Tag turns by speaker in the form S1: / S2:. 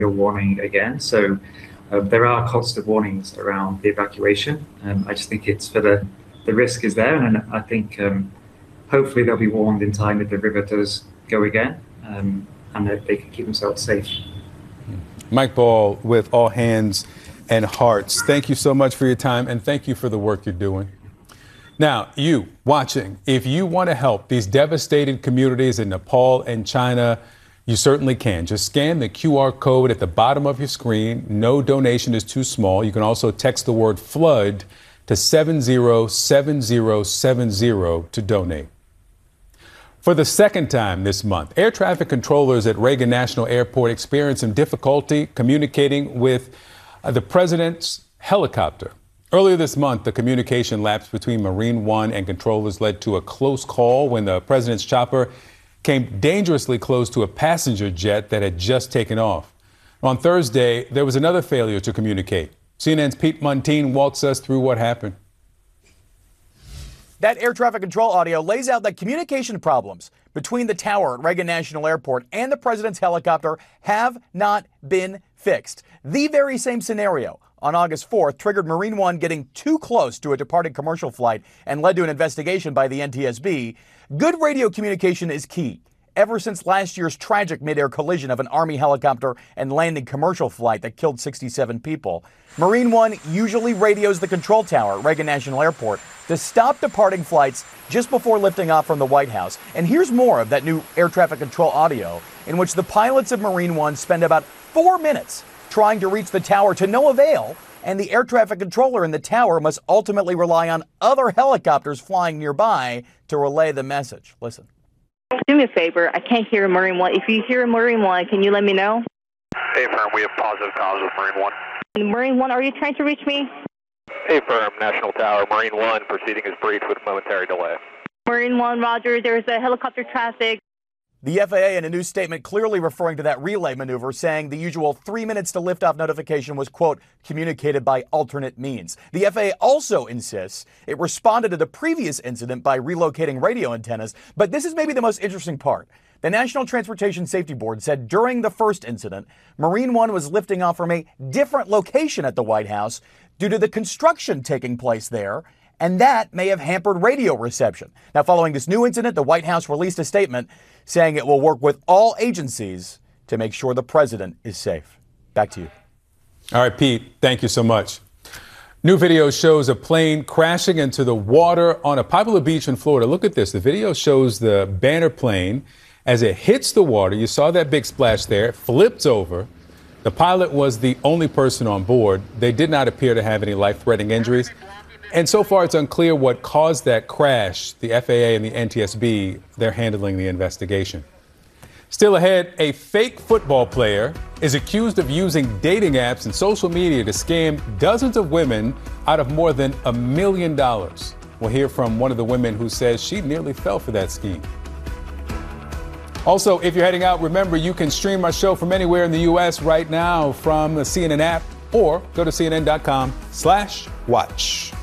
S1: warning again. So there are constant warnings around the evacuation. I just think it's for the risk is there, and I think hopefully they'll be warned in time if the river does go again, and that they can keep themselves safe.
S2: Mike Ball with All Hands and Hearts. Thank you so much for your time, and thank you for the work you're doing. Now, you watching, if you want to help these devastated communities in Nepal and China, you certainly can. Just scan the QR code at the bottom of your screen. No donation is too small. You can also text the word FLOOD to 707070 to donate. For the second time this month, air traffic controllers at Reagan National Airport experienced some difficulty communicating with the president's helicopter. Earlier this month, the communication lapse between Marine One and controllers led to a close call when the president's chopper came dangerously close to a passenger jet that had just taken off. On Thursday, there was another failure to communicate. CNN's Pete Muntean walks us through what happened.
S3: That air traffic control audio lays out that communication problems between the tower at Reagan National Airport and the president's helicopter have not been fixed. The very same scenario on August 4th triggered Marine One getting too close to a departing commercial flight and led to an investigation by the NTSB. Good radio communication is key. Ever since last year's tragic mid-air collision of an Army helicopter and landing commercial flight that killed 67 people, Marine One usually radios the control tower at Reagan National Airport to stop departing flights just before lifting off from the White House. And here's more of that new air traffic control audio in which the pilots of Marine One spend about 4 minutes trying to reach the tower to no avail, and the air traffic controller in the tower must ultimately rely on other helicopters flying nearby to relay the message. Listen.
S4: Do me a favor. I can't hear Marine One. If you hear Marine One, can you let me know?
S5: Hey, firm. We have positive comms with Marine One.
S4: Marine One, are you trying to reach me?
S5: Hey, firm. National Tower. Marine One. Proceeding is brief with momentary delay.
S4: Marine One, Roger. There's a helicopter traffic.
S3: The FAA in a new statement clearly referring to that relay maneuver, saying the usual 3 minutes to liftoff notification was, quote, communicated by alternate means. The FAA also insists it responded to the previous incident by relocating radio antennas. But this is maybe the most interesting part. The National Transportation Safety Board said during the first incident, Marine One was lifting off from a different location at the White House due to the construction taking place there, and that may have hampered radio reception. Now, following this new incident, the White House released a statement saying it will work with all agencies to make sure the president is safe. Back to you.
S2: All right, Pete, thank you so much. New video shows a plane crashing into the water on a popular beach in Florida. Look at this. The video shows the Banner plane as it hits the water. You saw that big splash there. It flips over. The pilot was the only person on board. They did not appear to have any life-threatening injuries. And so far, it's unclear what caused that crash. The FAA and the NTSB, they're handling the investigation. Still ahead, a fake football player is accused of using dating apps and social media to scam dozens of women out of more than $1 million. We'll hear from one of the women who says she nearly fell for that scheme. Also, if you're heading out, remember you can stream our show from anywhere in the U.S. right now from the CNN app or go to cnn.com/watch.